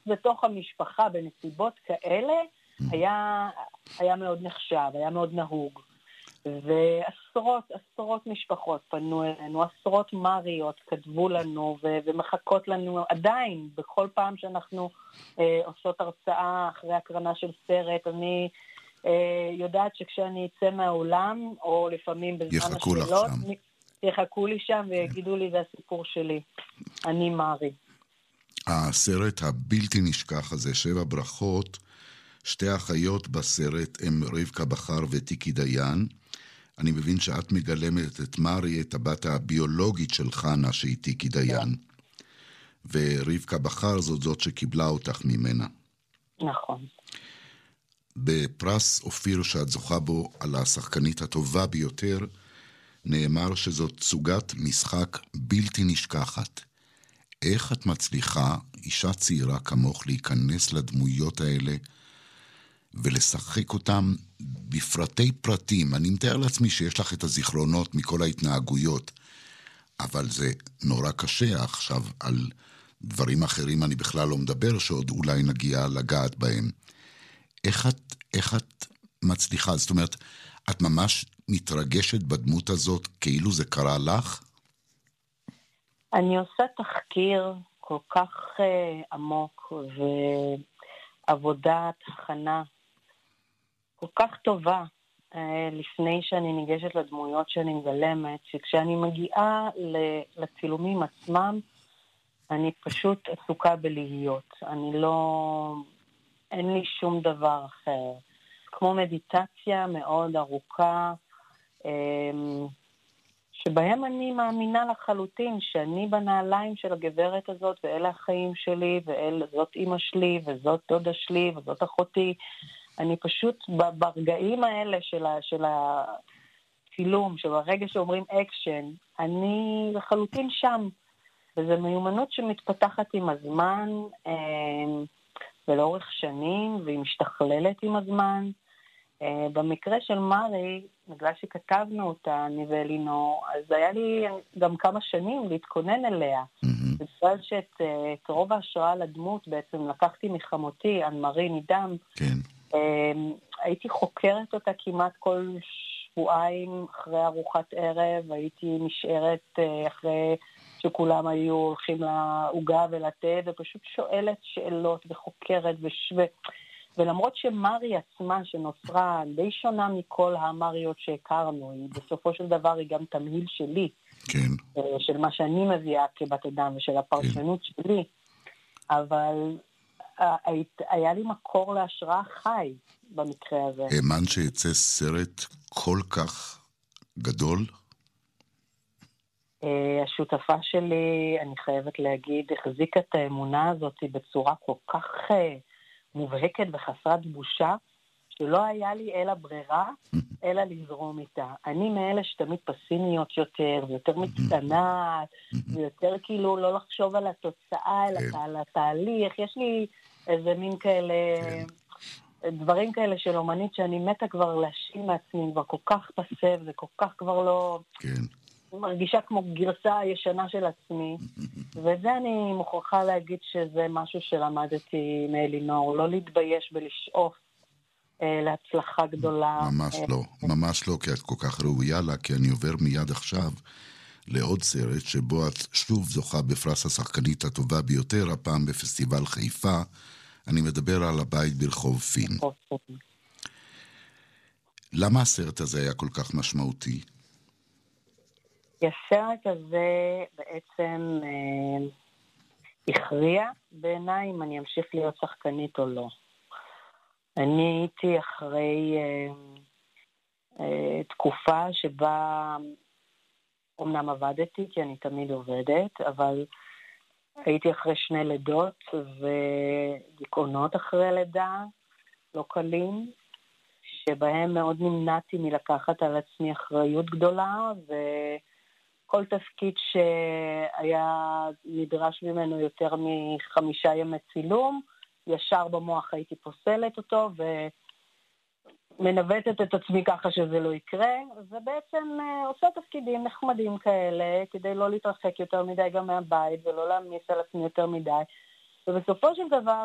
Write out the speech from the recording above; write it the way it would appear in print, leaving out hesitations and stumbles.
בתוך המשפחה בנסיבות כאלה היה מאוד נחשב, היה מאוד נהוג. ועשרות משפחות פנו אלינו, עשרות מריות כתבו לנו ומחכות לנו עדיין, בכל פעם שאנחנו עושות הרצאה אחרי הקרנה של סרט, אני יודעת שכשאני אצא מהאולם, או לפעמים בזמן השאלות, יחכו לי שם ויגידו לי, זה הסיפור שלי, אני מרי. הסרט הבלתי נשכח הזה, 7 ברכות, שתי האחיות בסרט הם רבקה בכר וטיקי דיין. אני מבין שאת מגלמת את מרי, את הבת הביולוגית של חנה, שהיא טיקי דיין. ורבקה בכר זאת שקיבלה אותך ממנה. נכון. בפרס אופיר שאת זוכה בו על השחקנית הטובה ביותר, נאמר שזאת סוגת משחק בלתי נשכחת. איך את מצליחה, אישה צעירה כמוך, להיכנס לדמויות האלה ולשחק אותם בפרטי פרטים? אני מתאר לעצמי שיש לך את הזיכרונות מכל ההתנהגויות, אבל זה נורא קשה. עכשיו על דברים אחרים אני בכלל לא מדבר, שעוד אולי נגיע לגעת בהם. איך את מצליחה? זאת אומרת, את ממש מתרגשת בדמות הזאת כאילו זה קרה לך? אני עושה תחקיר כל כך עמוק ועבודת הכנה כל כך טובה לפני שאני ניגשת לדמויות שאני מגלמת, שכשאני מגיעה לצילומים עצמם, אני פשוט עסוקה בלהיות. אין לי שום דבר אחר. כמו מדיטציה מאוד ארוכה, שבהם אני מאמינה לחלוטין שאני בנעליים של הגברת הזאת, ואלה החיים שלי, וזאת אמא שלי, וזאת דודה שלי, וזאת אחותי. אני פשוט ברגעים האלה של הצילום, שברגע שאומרים אקשן, אני לחלוטין שם. וזו מיומנות שמתפתחת עם הזמן, ולאורך שנים, והיא משתכללת עם הזמן. במקרה של מרי, בגלל שכתבנו אותה, אני ואלינור, אז היה לי גם כמה שנים להתכונן אליה. בגלל שאת רוב ההשראה לדמות בעצם לקחתי מחמותי, אנמרי נידם. כן. הייתי חוקרת אותה כמעט כל שבועיים אחרי ארוחת ערב, הייתי נשארת אחרי שכולם היו הולכים לעוגה ולתה, ופשוט שואלת שאלות וחוקרת ולמרות שמרי עצמה שנוצרה די שונה מכל המריות שהכרנו, היא בסופו של דבר היא גם תמהיל שלי, כן. של מה שאני מביאה כבת אדם ושל הפרשנות כן. שלי, אבל היה לי מקור להשראה חי במקרה הזה. האמן שיצא סרט כל כך גדול? השותפה שלי, אני חייבת להגיד, החזיקה את האמונה הזאת בצורה כל כך מובהקת וחסרת בושה, שלא היה לי אלא ברירה, אלא לזרום איתה. אני מאלה שתמיד פסימיות יותר, ויותר מצטנעת, ויותר כאילו לא לחשוב על התוצאה, אלא על התהליך. יש לי איזה מין כאלה, דברים כאלה של אומנית שאני מתה כבר להשאיר מעצמי, כבר כל כך פסב, זה כל כך כבר לא... כן. מרגישה כמו גרסה הישנה של עצמי, וזה אני מוכרחה להגיד שזה משהו שלמדתי מאלינור, לא להתבייש ולשאוף להצלחה גדולה. ממש לא, ממש לא, כי את כל כך ראויה לה, כי אני עובר מיד עכשיו לעוד סרט שבו את שוב זוכה בפרס השחקנית הטובה ביותר, הפעם בפסטיבל חיפה. אני מדבר על הבית ברחוב פין. למה הסרט הזה היה כל כך משמעותי? הסרט הזה בעצם הכריע בעיניי אם אני אמשיך להיות שחקנית או לא. אני הייתי אחרי תקופה שבה אומנם עבדתי, כי אני תמיד עובדת, אבל הייתי אחרי 2 לידות ודיכאונות אחרי לידה, לא קלים, שבהם מאוד נמנעתי מלקחת על עצמי אחריות גדולה, כל תפקיד שהיה נדרש ממנו יותר מ5 ימי צילום, ישר במוח הייתי פוסלת אותו ומנווטת את עצמי ככה שזה לא יקרה, ובעצם עושה תפקידים נחמדים כאלה, כדי לא להתרחק יותר מדי גם מהבית ולא להמיס על עצמי יותר מדי, ובסופו של דבר